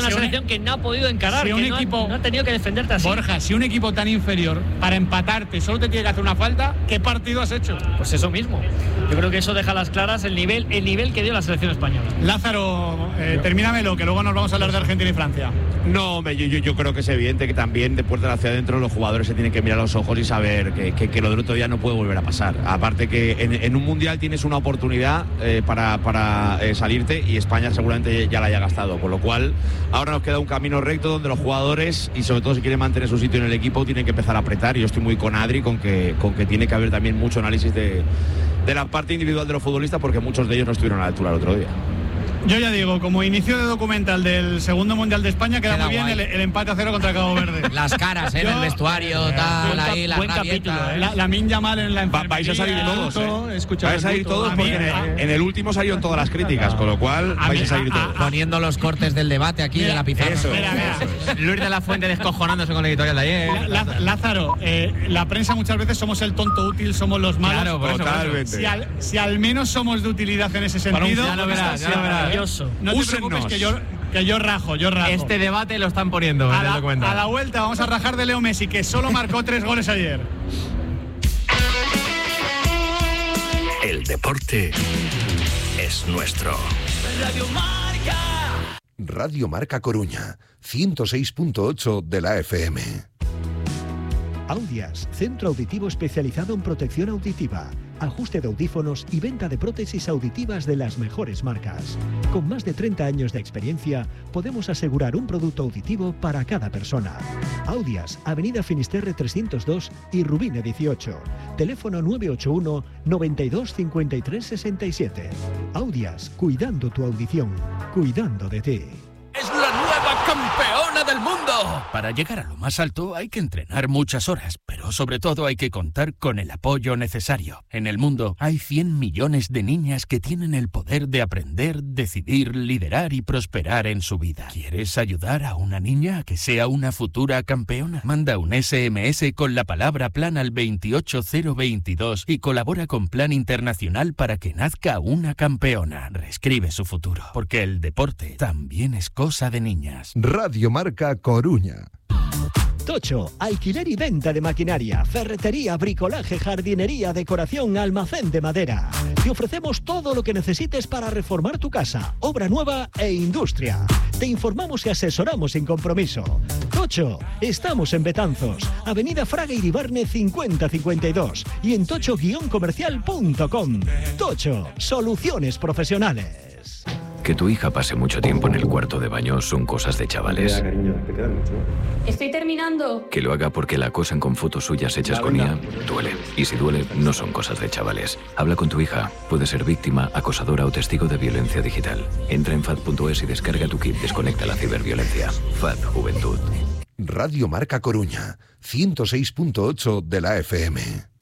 una selección que no ha podido encarar, si que no ha tenido que defenderte así. Borja, si un equipo tan inferior para empatarte solo te tiene que hacer una falta, ¿qué partido has hecho? Pues eso mismo. Yo creo que eso deja a las claras el nivel que dio la selección española. Lázaro, termínamelo, que luego nos vamos a hablar de Argentina y Francia. No, yo creo que es evidente que también de puertas hacia adentro los jugadores se tienen que mirar a los ojos y saber que lo del otro día no puede volver a pasar. Aparte que en un mundial tienes una oportunidad para salirte y España seguramente ya la haya gastado, con lo cual ahora nos queda un camino recto donde los jugadores, y sobre todo si quieren mantener su sitio en el equipo, tienen que empezar a apretar. Y yo estoy muy con Adri con que tiene que haber también mucho análisis de la parte individual de los futbolistas, porque muchos de ellos no estuvieron a la altura el otro día. Yo ya digo, como inicio de documental del segundo Mundial de España, queda muy bien el empate a 0 contra Cabo Verde. Las caras en el vestuario, tal, ahí, la rabieta. Lamine Yamal en la enfermería. Vais a salir todos, vais a salir todos, porque en el último salieron todas las críticas, con lo cual vais a salir todos. Poniendo los cortes del debate aquí en la pizarra. Eso. Luis de la Fuente descojonándose con la editorial de ayer. Lázaro, la prensa muchas veces somos el tonto útil, somos los malos. Claro, por totalmente. Si al menos somos de utilidad en ese sentido. Ya lo verás. No te preocupes que yo rajo. Este debate lo están poniendo en el documental. A la vuelta vamos a rajar de Leo Messi, que solo marcó 3 goles ayer. El deporte es nuestro. Radio Marca Coruña, 106.8 de la FM. Audias, centro auditivo especializado en protección auditiva, ajuste de audífonos y venta de prótesis auditivas de las mejores marcas. Con más de 30 años de experiencia, podemos asegurar un producto auditivo para cada persona. Audias, Avenida Finisterre 302 y Rubine 18. Teléfono 981 92 53 67. Audias, cuidando tu audición, cuidando de ti. ¡Es la nueva campeona del mundo! Para llegar a lo más alto hay que entrenar muchas horas, pero sobre todo hay que contar con el apoyo necesario. En el mundo hay 100 millones de niñas que tienen el poder de aprender, decidir, liderar y prosperar en su vida. ¿Quieres ayudar a una niña a que sea una futura campeona? Manda un SMS con la palabra plan al 28022 y colabora con Plan Internacional para que nazca una campeona. Reescribe su futuro, porque el deporte también es cosa de niñas. Radio Marca Coruña. Tocho, alquiler y venta de maquinaria, ferretería, bricolaje, jardinería, decoración, almacén de madera. Te ofrecemos todo lo que necesites para reformar tu casa, obra nueva e industria. Te informamos y asesoramos sin compromiso. Tocho, estamos en Betanzos, Avenida Fraga Iribarne 5052 y en tocho-comercial.com. Tocho, soluciones profesionales. Que tu hija pase mucho tiempo en el cuarto de baño son cosas de chavales. Estoy terminando. Que lo haga porque la acosan con fotos suyas hechas con IA, duele. Y si duele, no son cosas de chavales. Habla con tu hija. Puede ser víctima, acosadora o testigo de violencia digital. Entra en FAD.es y descarga tu kit Desconecta la ciberviolencia. FAD Juventud. Radio Marca Coruña, 106.8 de la FM.